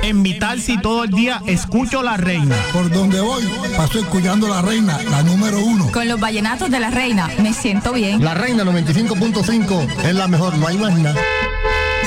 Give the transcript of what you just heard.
En Vital Si todo el día escucho La Reina. Por donde voy, paso escuchando La Reina, la número 1. Con los vallenatos de La Reina, me siento bien. La Reina 95.5 es la mejor, no hay más nada.